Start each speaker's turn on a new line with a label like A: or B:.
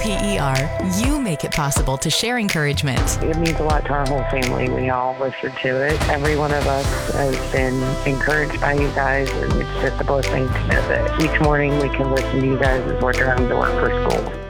A: WPER, you make it possible to share encouragement.
B: It means a lot to our whole family. We all listen to it. Every one of us has been encouraged by you guys, and it's just a blessing to know that each morning we can listen to you guys as we're driving to work for school.